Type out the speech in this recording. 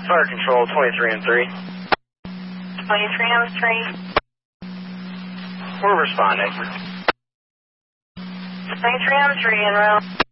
Fire control 23 and 3. 23 on 3. We're responding. 23 on 3 en route.